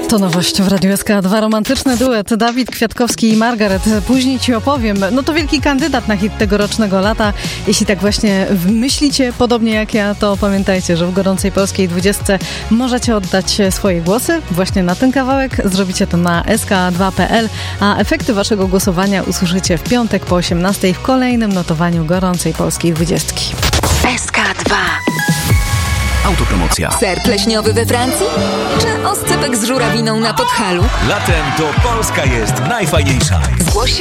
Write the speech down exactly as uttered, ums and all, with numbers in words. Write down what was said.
To nowość w Radiu S K dwa. Romantyczny duet Dawid Kwiatkowski i Margaret. Później ci opowiem. No to wielki kandydat na hit tegorocznego lata. Jeśli tak właśnie myślicie, podobnie jak ja, to pamiętajcie, że w gorącej polskiej dwudziestce możecie oddać swoje głosy właśnie na ten kawałek. Zrobicie to na es ka dwa kropka pe el, a efekty waszego głosowania usłyszycie w piątek po osiemnastej w kolejnym notowaniu gorącej polskiej dwudziestki. es ka dwa. Autopromocja. Ser pleśniowy we Francji? Czy oscypek z żurawiną na Podhalu? Latem to Polska jest najfajniejsza. Zgłoś